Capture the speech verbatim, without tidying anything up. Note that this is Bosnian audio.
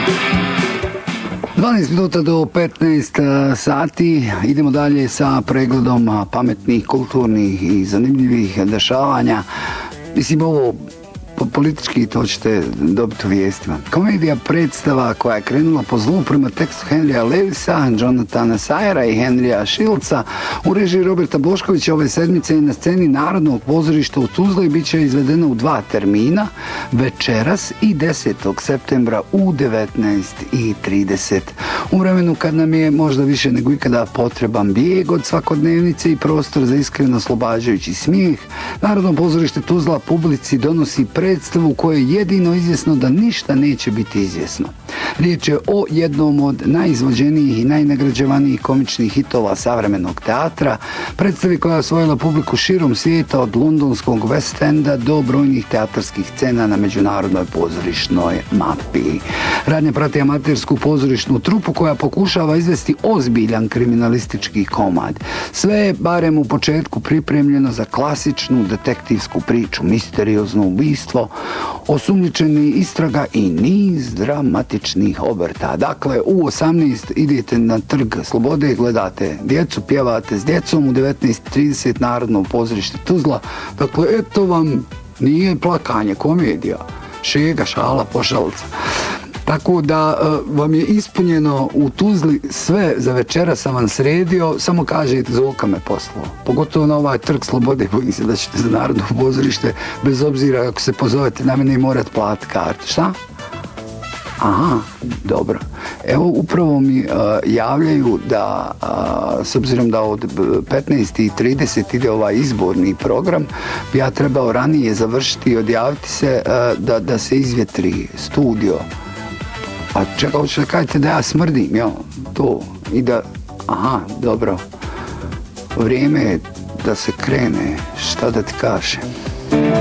dvanaest minuta do petnaest sati, idemo dalje sa pregledom pametnih, kulturnih i zanimljivih dešavanja. Mislim, ovo politički to ćete dobiti u vijestima. Komedija predstava koja je krenula po zlu prema tekstu Henrya Lewisa, Jonathana Sayera i Henrya Shiltsa u režiji Roberta Boškovića ove sedmice je na sceni Narodnog pozorišta u Tuzli i bit će izvedena u dva termina, večeras i desetog septembra u devetnaest i trideset. U vremenu kad nam je možda više nego ikada potreban bijeg od svakodnevnice i prostor za iskreno oslobađajući smijeh, Narodno pozorište Tuzla publici donosi predstavu u kojoj je jedino izvjesno da ništa neće biti izvjesno. Riječ je o jednom od najizvođenijih i najnagrađevanijih komičnih hitova savremenog teatra, predstavi koja je osvojila publiku širom svijeta od londonskog West Enda do brojnih teatarskih scena na međunarodnoj pozorišnoj mapi. Radnja prati amatersku pozorišnu trupu koja pokušava izvesti ozbiljan kriminalistički komad. Sve je, barem u početku, pripremljeno za klasičnu detektivsku priču, misteriozno ubistvo, osumnjičeni istraga i niz dramatičnih obrta. Dakle, u osamnaest idete na Trg Slobode, gledate djecu, pjevate s djecom, u devetnaest i trideset Narodno pozorište Tuzla. Dakle, eto vam, nije plakanje, komedija, šega, šala, pošalica. Tako da uh, vam je ispunjeno u Tuzli sve. Za večera sam vam sredio, samo kažete Zolka me poslao. Pogotovo na ovaj Trg Slobode, bojim se da ćete za Narodno pozorište, bez obzira ako se pozovete na mene i morate platiti kartu. Šta? Aha, dobro. Evo, upravo mi uh, javljaju da, uh, s obzirom da od petnaest i trideset ide ovaj izborni program, bi ja trebao ranije završiti i odjaviti se uh, da, da se izvjetri studio. A čekaj, hoćete da kažete da ja smrdim, jel? To, i da, aha, dobro. Vrijeme je da se krene, šta da ti kažem.